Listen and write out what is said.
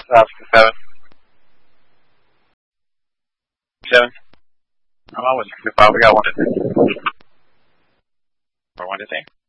Oscar 7. 7. I'm on with 65. We got 1 to 10. Or 1 to 10.